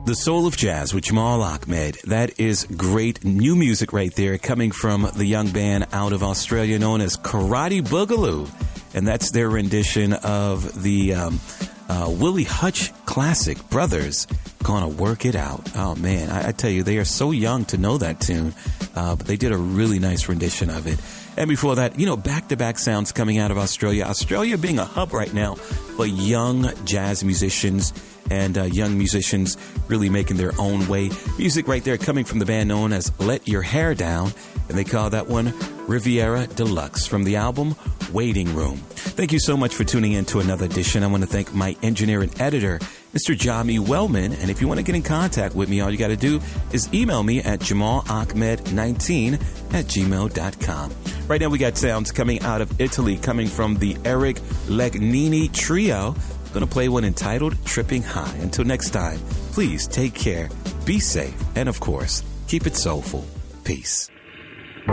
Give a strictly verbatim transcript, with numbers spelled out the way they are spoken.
The Soul of Jazz with Jamal Ahmed. That is great new music right there coming from the young band out of Australia known as Karate Boogaloo. And that's their rendition of the um, uh, Willie Hutch classic, Brothers Gonna Work It Out. Oh, man, I, I tell you, they are so young to know that tune, uh, but they did a really nice rendition of it. And before that, you know, back-to-back sounds coming out of Australia. Australia being a hub right now for young jazz musicians and uh, young musicians really making their own way. Music right there coming from the band known as Let Your Hair Down, and they call that one Riviera Deluxe from the album Waiting Room. Thank you so much for tuning in to another edition. I want to thank my engineer and editor, Mister Jami Wellman. And if you want to get in contact with me, all you got to do is email me at jamal ahmed nineteen at gmail dot com. Right now we got sounds coming out of Italy, coming from the Eric Legnini Trio. I'm going to play one entitled Tripping High. Until next time, please take care, be safe, and of course, keep it soulful. Peace.